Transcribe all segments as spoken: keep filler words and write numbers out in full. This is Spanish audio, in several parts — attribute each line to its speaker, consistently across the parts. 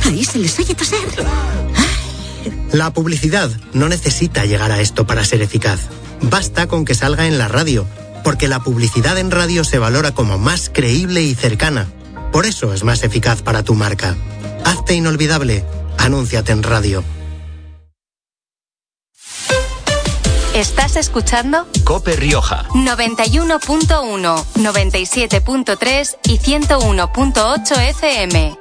Speaker 1: Ahí se les oye toser.
Speaker 2: La publicidad no necesita llegar a esto para ser eficaz. Basta con que salga en la radio, porque la publicidad en radio se valora como más creíble y cercana. Por eso es más eficaz para tu marca. Hazte inolvidable. Anúnciate en radio.
Speaker 3: ¿Estás escuchando?
Speaker 4: COPE Rioja.
Speaker 3: noventa y uno punto uno, noventa y siete punto tres y ciento uno punto ocho F M.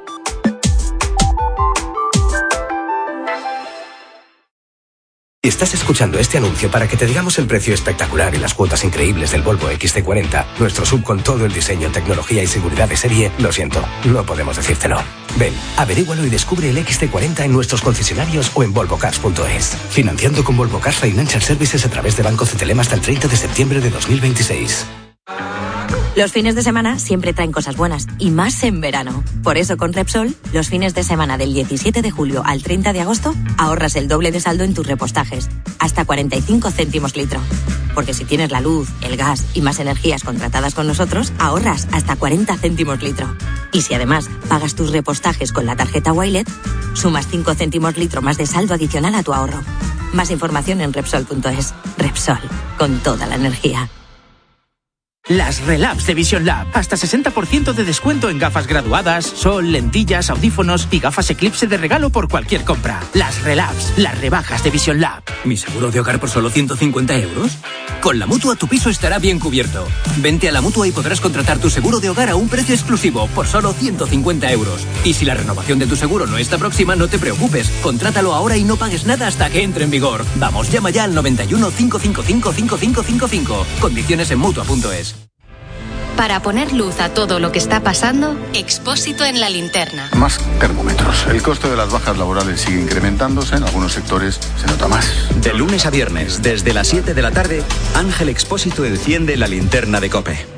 Speaker 5: Estás escuchando este anuncio para que te digamos el precio espectacular y las cuotas increíbles del Volvo equis ce cuarenta, nuestro sub con todo el diseño, tecnología y seguridad de serie. Lo siento, no podemos decírtelo. Ven, averígualo y descubre el equis ce cuarenta en nuestros concesionarios o en volvo cars punto es. Financiando con Volvo Cars Financial Services a través de Banco Cetelem hasta el treinta de septiembre de dos mil veintiséis.
Speaker 6: Los fines de semana siempre traen cosas buenas, y más en verano. Por eso con Repsol, los fines de semana del diecisiete de julio al treinta de agosto, ahorras el doble de saldo en tus repostajes, hasta cuarenta y cinco céntimos litro. Porque si tienes la luz, el gas y más energías contratadas con nosotros, ahorras hasta cuarenta céntimos litro. Y si además pagas tus repostajes con la tarjeta Wilet, sumas cinco céntimos litro más de saldo adicional a tu ahorro. Más información en Repsol punto es. Repsol, con toda la energía.
Speaker 7: Las Relabs de Vision Lab. Hasta sesenta por ciento de descuento en gafas graduadas, sol, lentillas, audífonos y gafas Eclipse de regalo por cualquier compra. Las Relabs, las rebajas de Vision Lab.
Speaker 8: ¿Mi seguro de hogar por solo ciento cincuenta euros? Con la Mutua tu piso estará bien cubierto. Vente a la Mutua y podrás contratar tu seguro de hogar a un precio exclusivo por solo ciento cincuenta euros. Y si la renovación de tu seguro no está próxima, no te preocupes. Contrátalo ahora y no pagues nada hasta que entre en vigor. Vamos, llama ya al noventa y uno, cinco cinco cinco, cinco cinco cinco cinco. Condiciones en Mutua punto es.
Speaker 3: Para poner luz a todo lo que está pasando, Expósito en la linterna.
Speaker 9: Más termómetros. El coste de las bajas laborales sigue incrementándose. En algunos sectores se nota más.
Speaker 4: De lunes a viernes, desde las siete de la tarde, Ángel Expósito enciende la linterna de COPE.